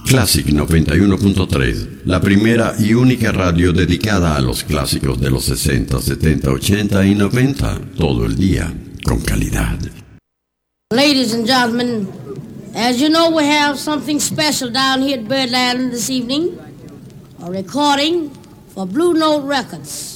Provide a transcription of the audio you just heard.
Classic 91.3, la primera y única radio dedicada a los clásicos de los 60, 70, 80 y 90, todo el día, con calidad. Ladies and gentlemen, as you know, we have something special down here at Birdland this evening, a recording for Blue Note Records.